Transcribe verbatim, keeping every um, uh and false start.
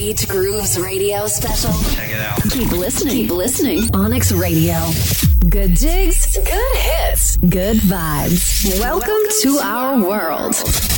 Beach Grooves radio special. Check it out. Keep listening. Keep listening. Onyx Radio. Good jigs, good hits, good vibes. Welcome, Welcome to, to our world.